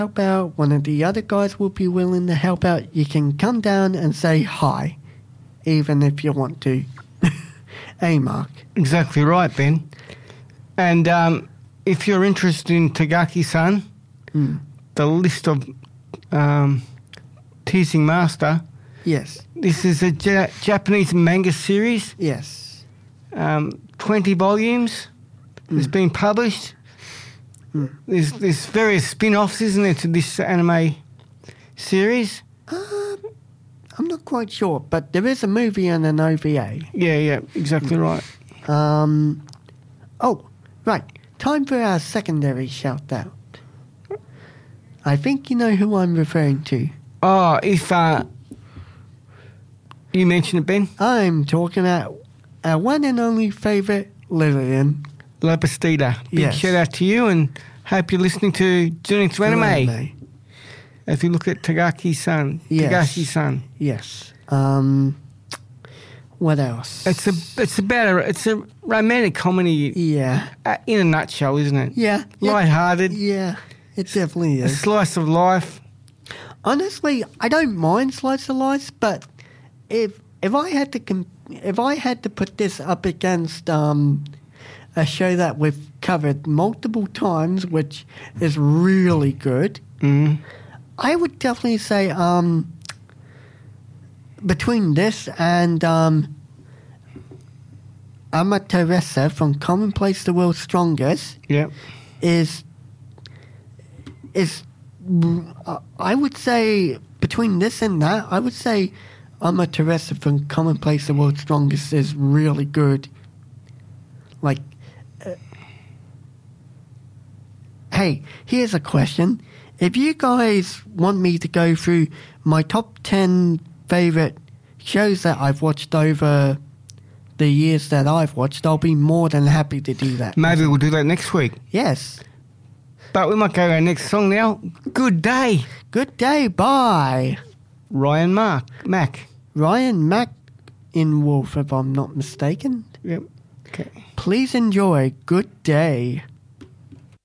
help out, one of the other guys will be willing to help out. You can come down and say hi, even if you want to. Hey, Mark. Exactly right, Ben. And if you're interested in Tagaki-san, the list of Teasing Master. Yes. This is a Japanese manga series. Yes. 20 volumes. It's been published. There's various spin-offs, isn't there, to this anime series? I'm not quite sure, but there is a movie and an OVA. Yeah, exactly right. Oh, right. Time for our secondary shout-out. I think you know who I'm referring to. Oh, if you mention it, Ben. I'm talking about our one and only favourite, Lillian. Lapistita. Big shout out to you, and hope you're listening to Journey to Anime. As we look at Tagaki-san. Yes. Tagashi-san. Yes. What else? It's a romantic comedy. Yeah. In a nutshell, isn't it? Yeah. Lighthearted. Yeah, it definitely A is. slice of life. Honestly, I don't mind slice of life, but if I had to put this up against a show that we've covered multiple times, which is really good, I would definitely say between this and Amateresa from Commonplace the World's Strongest is I would say between this and that, I would say Amateresa from Commonplace the World's Strongest is really good. Like, hey, here's a question. If you guys want me to go through my top 10 favourite shows that I've watched over the years that I've watched, I'll be more than happy to do that. Maybe we'll do that next week. Yes. But we might go to our next song now. Good Day. Good Day, bye. Ryan Mack. Ryan Mack in Wolf, if I'm not mistaken. Yep. Okay. Please enjoy Good Day.